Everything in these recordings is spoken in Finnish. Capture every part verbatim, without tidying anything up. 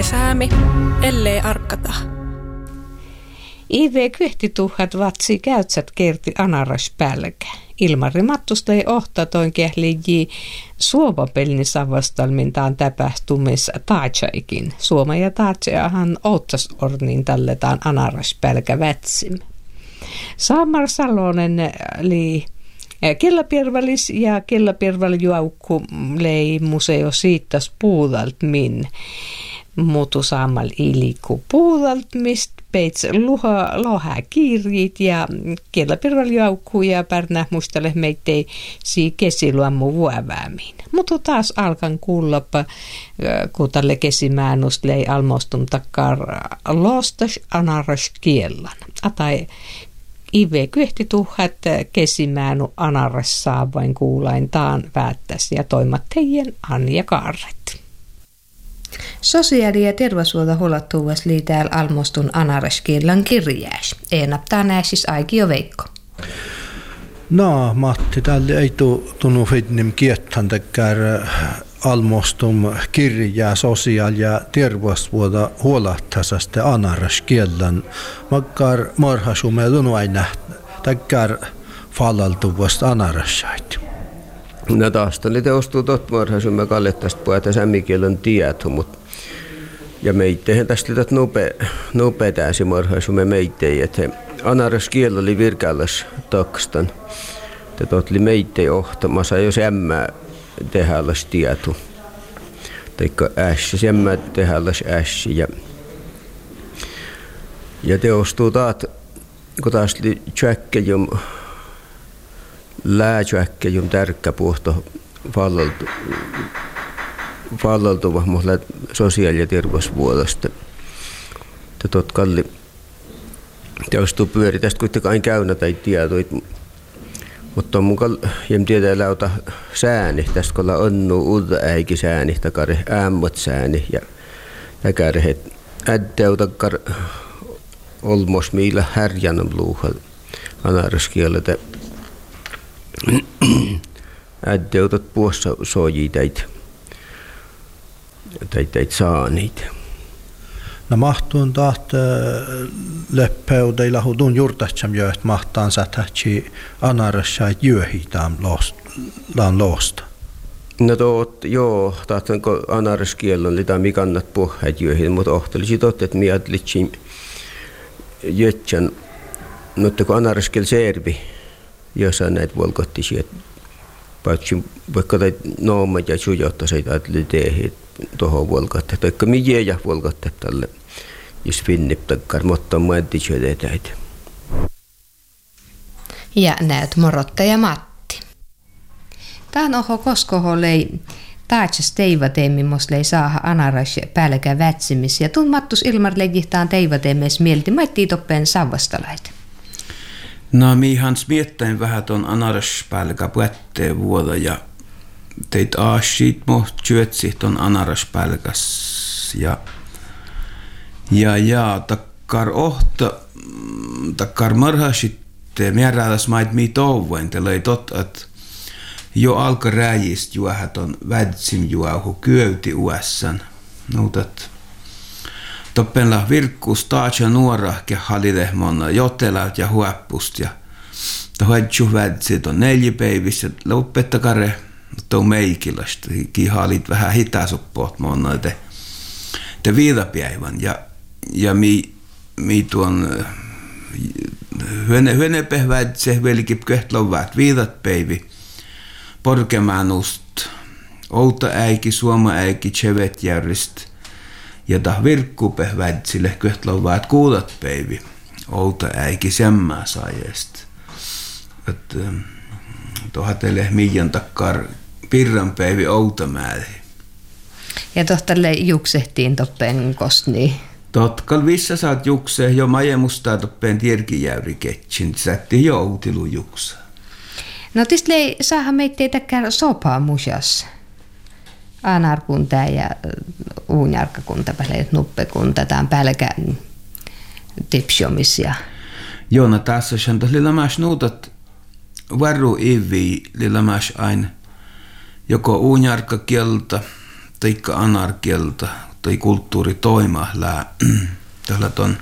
säämi, ellei arkata. Ive kyhtituhat vatsi käytsät kerti anaras pälkä. Ilmari Mattusta ei ohtatoin kähliji suovapelni savastalmintaan täpähtumis taatsaikin. Suoma ja taatseahan ootsasornin talletaan anaras pälkä vätsim. Saamar Salonen li Kellapiervalis ja Kellapiervaljuaukku lei museo siitas puudalt min. Mutu saamal iliku puudalt mist peits luha loha kiirjit ja Kellapiervaljuaukku ja pärnä muistele meitei sii kesiluammu vuoväämiin. Mutu taas alkan kuullapa, kun tälle kesimäänust lei almostun takkar lostas anaras kiellan. Atai Ive kyhtituhat kesimäänu anaras saa vain kuulain taan päättäs ja toimat teidän Anja Kaarret. Sosiaali- ja terveyshuolto huolattuuvas lii täällä almostun anaraskiellan kirjääs. Eenaptaa nääsis Aikio Veikko. No, Matti, täällä ei tunnu fitnim kiettan tekään almostum kirjaa sosiaali- ja terveyshuolto huolattasasta anaraskiellan. Makkar marhasumme tunnu aina tekään fallaltuvasta anarasait. No taas oli teostuu tot marhasumme kallettasta puhuta sämmikielon tieto, mutta ja meitteihin tästä liitot nope, nopetäisi marhasumme meittei, että anaraskiello oli virkallas takstan. Ja tot oli meittei ohtamassa, jos ämmä tehälläs tieto. Teikka ässi, ämmä tehälläs ässi. Ja, ja teostuu taat, kun taas oli tjäkkäjum, läätjäkkäjum tärkkä puhto fallaltu, fallaltuva, mutta sosiaali- ja terveysvuodosta. Ja tot kalli teostuu pyöri tästä kuitenkaan aina käynnä tai tietoit. Mutta on mukaan, jem tietää lauta sääni, tästä kun ollaan onnu uutta äikin sääni, takari ämmät sääni ja takari het äddeutakar olmos miillä härjänum luuhal anaraskielä, että äddeutat puossa sojii täitä, täitä saa niitä. No mahtuun taht leppeudeilla hudun juurtahtsam jööt mahtaan sätähtsi anarassait jööhitään laan loosta. No tuot, joo, tahtan kun anaraskielon oli tämä mikannat puheet jööhitään, mutta ohtelisi totta, että minä ajattelin jötsän, mutta kun anaraskiel servi, jossain näitä volkottisia, vaikka tai noomat ja sujotta se ajattelin tehdä tuohon volkottaa, taikka mikä ja volkottaa tälle, jos finnip takkar, mutta muentisöitä täitä. Ja näet morottaja Matti. Tähän oho koskoho lei taatsas teivateemmimos lei saaha anaras pälkä vätsimis ja tuun mattus ilmar legihtaan teivateemmes mielti maittii toppeen savvastalaita. No miihans miettäin vähän ton anaraspälkä puetteen vuoda ja teit aasiit mo työtsi ton anaraspälkäs ja ja ja takkar ohta takkar marhasitte määräläs mait mi touvoin te löi tot at jo alka rääjist juoha ton vädsim juohu kyöyti uessan nuutat toppenla virkkuus taatsa nuorahke halilehmonna jotelat ja huoppust ja tohedju vädsit on neljäpäivis ja loppettakare tuo meikilasta kihalit vähän hitaasuppoot monna te te viidapäivän ja ja mi mi tuon hyöne hyönepeh vädse velkip köhtlovaat viidatpäivi porkemaanust outa äiki suoma äiki chevet järjest ja tah virkkupeh vädsille köhtlovaat kuudat päivi outa äiki semmää saajest et tohatele miijan takkar pirran päivi outa määri. Ja tohtalle juksehtiin toppeen kostni. Totkal vissa saat juksee jo majemustaa toppeen tierkijäyri ketsin, sätti jo outilu juksa. No tist lei saahan meitä täkkär sopaa musas. Aanarkunta ja uunjarkkakunta päleet nuppekunta, tämän pälkä tipsjomis ja... Joo, no tässä on lilla mäs nuutat varru ivi lilla mäs aina joko uunjarkkakielta taikka anarkielta tai kulttuuri toimahlää. Tällä ton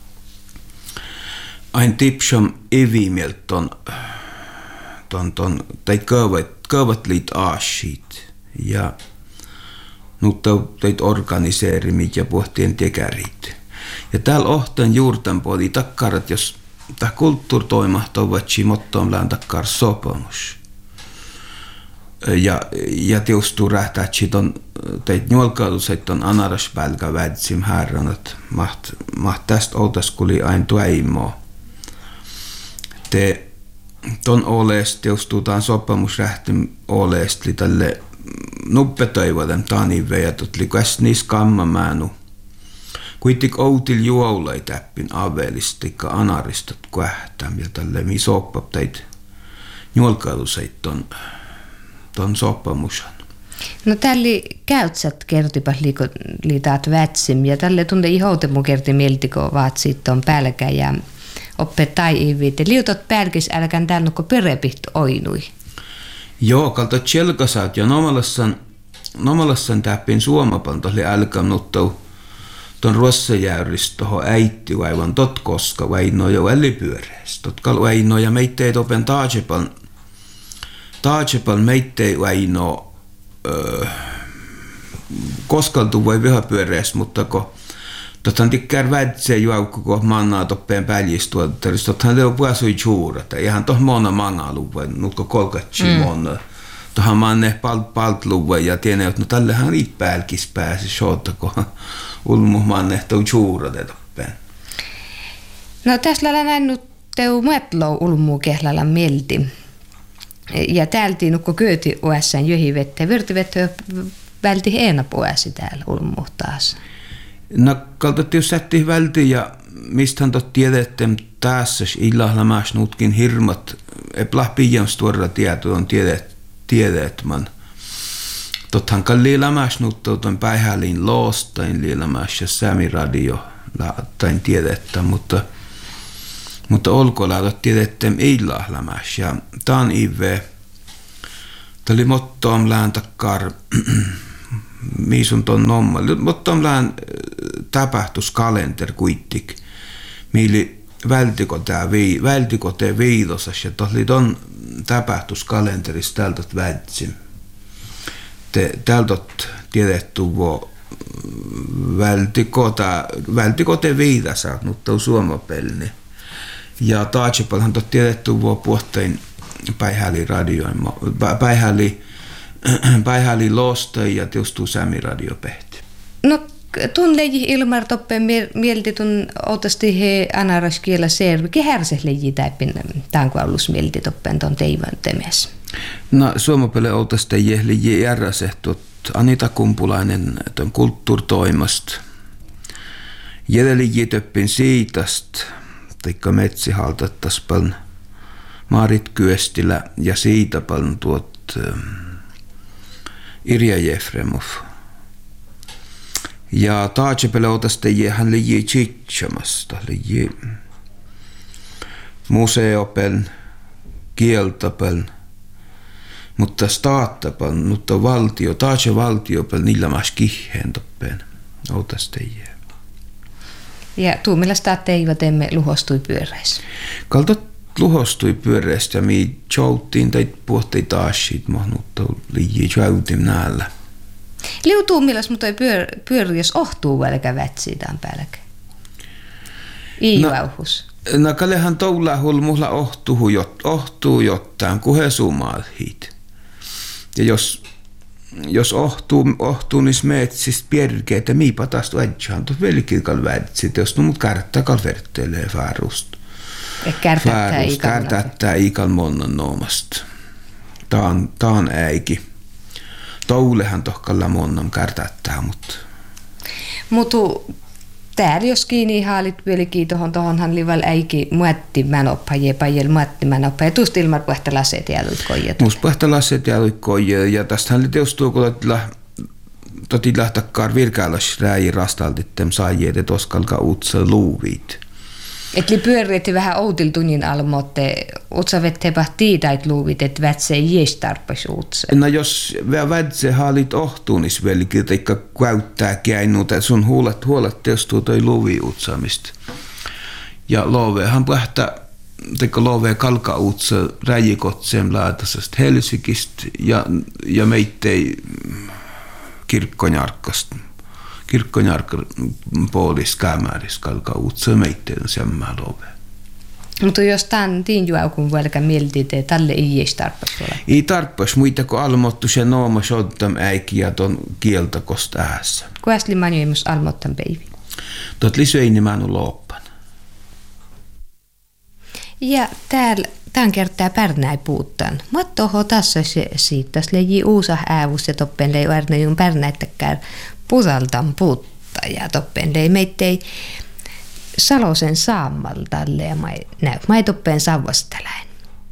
ain tipsom evimieltä ton, ton, ton tai követ, követ liit aasiit ja nyt teit organiseerimit ja puhtien tekärit. Ja täällä ohtan juurtan puoli takkarat, jos tämä kulttuuri toimahtavat, mottoon lään takkar sopimus. Ja, ja tiustuu rähtää, että on teit nuolkautus, että on anaraspälkä vädsim härran, että maht, maht tästä oltas kuli aina tuäimoa. Te ton oleest tiustuu tämän sopimus rähtim oleest li tälle nuppetöivoiden tanivejat, että li käs niis kamma määnu. Kuitenkin outil juoulai täppin avelistikka anaristot kähtään ja tälle mi soppap teit nuolkautuseit ton ton sopimusan. No tälli käytsät kertipas liiko liitaat vätsim ja tälle tunne ihoutemu kerti mieltiko vaat siitä on pälkä ja oppet tai iivit. Liutot pälkis älkään täällä nukko perepiht oinui. Joo, kalta tjelkasaat ja nomalassan nomalassan täppin suomapan tohli älkään nuttau ton ruossajäyristä tohon äitti vaivan tot koska vaino jo älipyöreäs. Totkal vaino ja meittei topen taajepan taajepan meittei vaino öö, koskaltu vai vihapyöreäs, mutta ko totan tikkär vädsee juaukku, kun mannaa toppeen päljistuoltaris. Tothan leu puasui juurata. Ihan toh mona mangalu vai nutko kolkatsi mm. mona. Tohan manne palt palt luvai ja tiene, että no tällähän riit pälkis pääsi shota, kun ulmu manne tau juurata toppeen. No tässä lailla näin nyt teu muetlou ulmu kehlalla mielti. Ja täälti nukko kyöti uässään jöhivettä. Virtivettä välti eena puäsi täällä ulmu taas. No kaltat jos sätti välti ja mistähän tot tiedettem tässä illahla maas nutkin hirmat. Eplah pijams tuoda tieto on tiedet tiedetman. Tothan kalli lämäs nuttautan päihäliin loostain liilämäs ja Sämi-radio tain tiedettä, mutta mutta olkolautat tiedettem illahla maas ja taan ive. Tali mottoam lään takkar miisun ton nomma. Mottoam lään tapahtuskalenter kuittik. Miili vältiko tää vii, vältiko te viidosas ja tohli ton tapahtuskalenterissa täältä väitsim. Te täältä tiedetty vo vältiko tää vältiko te viidasa mutta suomapelni. Ja taajepalhan tot tiedetty vo puhtain päihäli radioin päihäli päihäli lostai ja tiustuu Sämi-radio pehti. No tunneji Ilmar toppen mielti tun otasti he anaraskielä servi. Kehärsehleji täppin taankuallus mielti toppen ton teivan temes. No suomapele otasti jehli järjäsehtot Anita Kumpulainen ton kulttuurtoimast. Jedeli töppin siitast teikka metsihaltattas paljon Maarit Kyöstilä ja siitä paljon tuot ähm, Irja Jefremov. Ja taajepele otasti hän liji tsitsamasta, liji museopeln, kieltapeln, mutta staattapeln, mutta valtio, taaje valtiopeln, niillä maas kiheen toppeen otasti. Ja tuumilla staatteiva teemme luhostui pyöräis. Kaltot luhostui pyöreästä ja mi jouttiin teit puhtei taashit mahnutta liji joutim näillä. Liutuu millas mutta ei pyör, pyöri, jos ohtuu välkä vätsiitään pälkä. Iivauhus. No, no kalehan toulaa hulmulla ohtuu, jot, ohtuu jottaan kuhesumalhit. Ja jos, jos ohtuu, ohtuu niissä metsistä pierkeitä, miipa taas tuodjaan tuot velkikal vätsit, jos no mut kärttäkal verttelee fäärusta. Kärtättää ikal monnan noomasta. Taan, taan äiki. Toulehan tohkalla monnan kärtättää, mutta... Mutu täällä jos kiinni haalit vieläkin tohon tohonhan lival äiki muetti mänoppa ja pajel muetti mänoppa ja tuust ilmar puhta laset jääluit koijat. Muust puhta laset jääluit koijat ja tästähän oli teostuu, kun toti lähtäkkaar virkääläs rääji rastaltittem saajeet, et oskalka uutsa luuvit. Etli pyöriitti vähän outil tunnin almoitte, otsa vettepä tiidait luuvit, että vätse ei jees tarpeeksi uutse. No jos vätse haalit ohtuunis velki, teikka käyttää käinuuta, sun huolet, huolet teostuu toi luuvi uutsaamista. Ja loovehan pähtää, teikka loove kalka uutsa räjikotseen laatasesta Helsingistä ja, ja meittei kirkkonjarkkasta. Kirkkonjarkka poolis käämääris kalka uutsa meitteen semmää love. Mutta jos tämän tiinjuaukun velkä mielti, että tälle ei jees tarpeeksi ole. Ei tarpeeksi muita kuin almottu se nooma sottam äiki ja ton kieltakosta äässä. Kuäsli manjuimus almottan päivi. Tot lisöini mänu loppan. Ja täällä tämän kertaa pärnäi puuttaan. Mä toho tässä se siitä, jos leiji uusa äävus ja toppen lei arnajun pärnäittäkään pusaltan puutta ja toppen lei meittei Salosen saammalta ja mä näy. Mä ei toppen savvasteläin.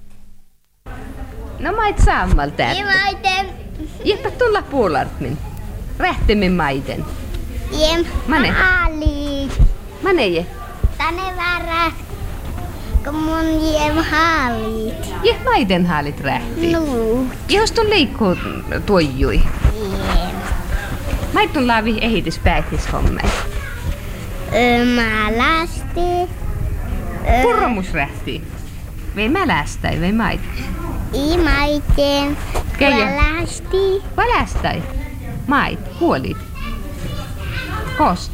No mä et saammalta. Ja maiten. Jäpä tulla puolartmin. Rähtimin maiten. Jem. Mane. Haalit. Mane je. Tänne väärä. Kun mun jem haalit. Je maiten haalit rähti. Nuu. Jos tun liikkuu tuojui. Jem. Mä et tun laavi ehitis päihtishommei. Öö, mä lästi. Öö, Purromus rähti. Vei mä lästäi, vei mait. I maiten. Keijä. Mä lästi. Mä lästäi. Mait, huolit. Kost.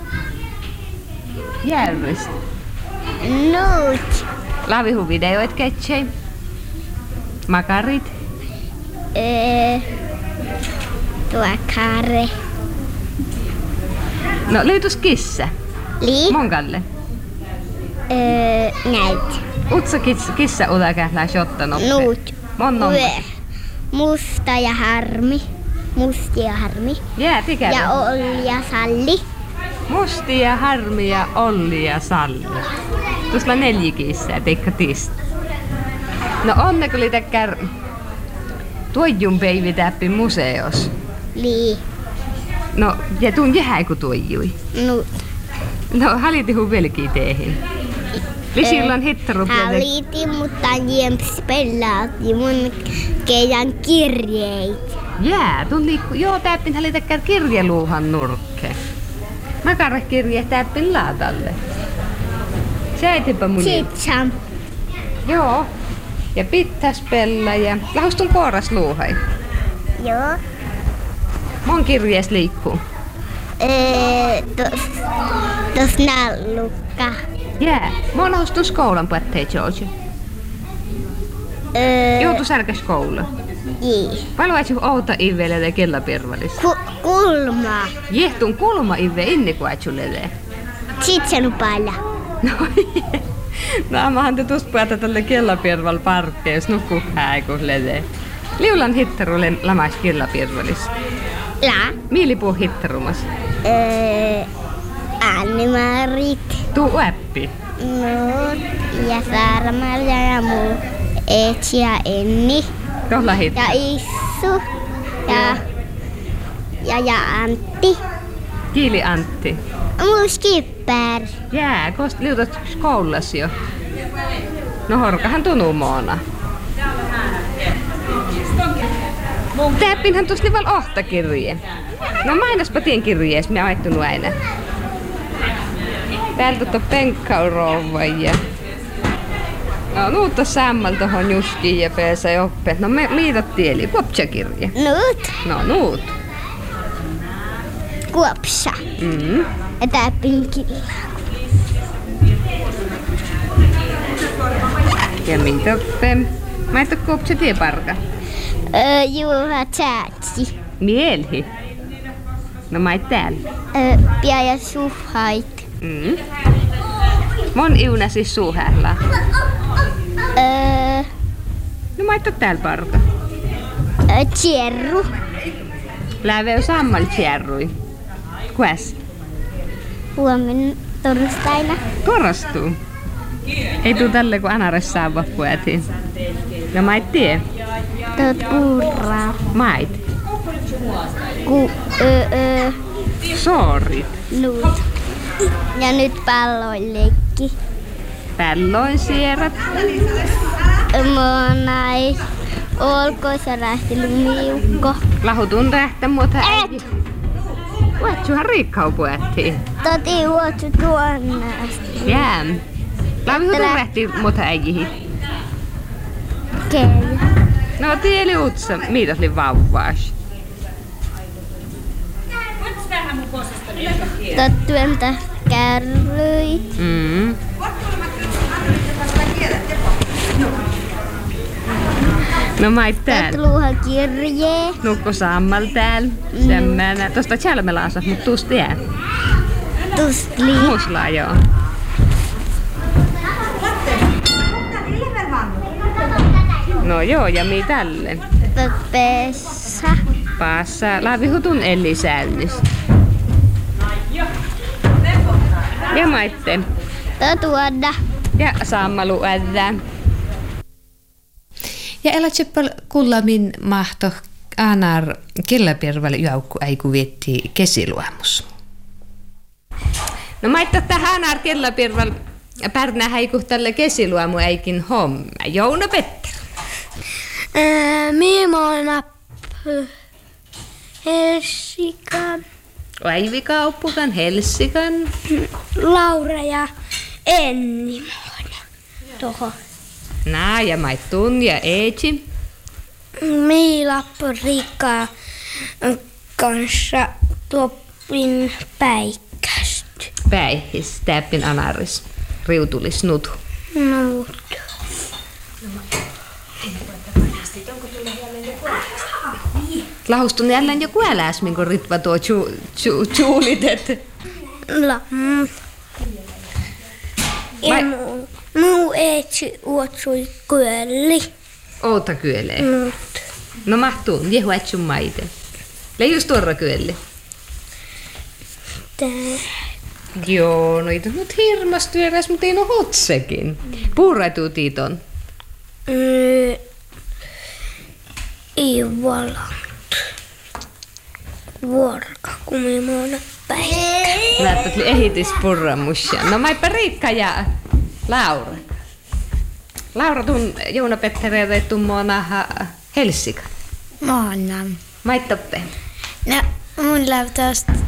Järvist. Nuut. Lavihuvideoit ketsei. Makarit. Öö, tuokare. No löytys kissa. Li. Monkalle. Öö, näit. Utsa kissa, kissa utakählää shotta noppe. Nuut. Mon Ue. noppe. Musta ja harmi. Musti ja harmi. Jää, tikä. Ja Olli ja Salli. Musti ja Harmi ja Olli ja Salli. Tuossa on neljä kissää, teikka tist. No onneko oli täkkär tuojun päivitäppi museos. Li. No, ja tuun jäähä ku tuojui. Nuut. No, halitihu velki teehin. Li silloin hittaru Haliti, mutta jemps pelaati mun keidän kirjeit. Jää, tuun liikku. Joo, täppin halitakkär kirjeluuhan nurkke. Makarakirje täppin laatalle. Säitipä mun. Sitsam. Joo. Ja pittäs pellä ja lahustun kooras luuhai. Joo. Mon kirjees liikkuu. Öö, tos, tos nallukka. Jää. Mon lahustun skoulan pättei George. Öö, Joutu särkäs koulu. jii. Paluaisu outa ivelle ja kellapirvalis. Ku, kulma. Jehtun kulma ive inni kuaitsulele. Sitsen päällä. No je. No maahan te tuspäätä tälle kellapirval parkkeus nukku häikuhlede. Liulan hittarulle lamais kellapirvalis. La. Miilipuu hittarumas. Öö, Anni-Marit. Tuu äppi. Nuut. Ja Saara-Maria ja muu. Etsi ja Enni. Tohla hitta. Ja Issu. Ja, ja, ja Antti. Kiili Antti. Muu skipper. Jää, kost liutat koulas jo. No horkahan tunuu moona. Täppinhän tuossa nival ohtakirje. No mainospa tien kirjees, mä aittunut aina. Täältä tuota penkkaurouva ja... No nuutta sämmäl tohon juskiin ja peesä ja oppeet. No me miitat tieli, kuopsakirje. Nuut. No nuut. Kuopsa. Mm. Etäpinkillä. Ja mitä oppe? Mä et oo kuopsa tieparka. Öö, Juha Tsätsi. Mielhi. No mä et täällä. Öö, Pia ja Suhait. Mm. Mon iuna siis suuhällä. Öö, No mä et oo täällä parka. öö, Tjerru. Läveu sammal tjärrui. Kuäs? Huomenna torstaina. Korostuu. Ei tuu tälle kun anares saava puetiin. No mä et tie. Tot kuuraa. Mait. Ku, öö, öö, Soorit. nuut. Ja nyt palloilleikki. Pälloin sierät. Monais. Olkoisa rähtily miukko. Lahutun rähtä muuta äiti. Uotsuhan riikkau puettiin. Toti uotsu tuonnaasti. Jääm. Lahutun rähti muuta äijihin. Kei. No tieli utsa. Miitas li vauvaas. Tottuelta kärryit. Mm. No mait tääl. Totluha kirjee. Nukko sammal tääl. Mm. Semmänä. Tosta Chalmelaasa, mut tuust jää. Tustli. Muslaa joo. No joo, ja mi tälle? Tot pessa. Passa. Laavihutun ellisäännys. Ja maitte. Totuodda. Ja sammalu ädä. Ja elä tseppal kullamin mahto anar kelläpirväl jaukku äiku vietti kesiluamus. No maittaa tähän anar kelläpirväl pärnä häiku tälle kesiluamu äikin homma. Jouna Petter. Miimona Helsikan. Äivikauppukan, Helsikan. Laura ja Enni tuohon. Nää ja Maittun ja Eetsi. Miilappu Riikka kanssa tuopin päikkästy. Päihis, täppin anaris, riutulis nutu. Nuut. Lahustun jälleen joku äläs, minkä ritva tuo tjuulitet. Lam. Ja muu, muu eetsi uotsui kyölli. Outa kyelee. Nuut. No mahtuun, jehu ätsyn maite. Leijus tuorra kyölle. Tää. Joo, no ei nyt hirmastu eräs, mutta ei no hotsekin. Puuraituu tiiton. Mm, ei valant. Vuorka kumimoina päikkä. Näyttät ehitis purra musia. No maipa Riikka ja Laura. Laura tun Jouna Petteri reittu muona Helsika. Maanam. Maittoppe. No, mun lähtöstä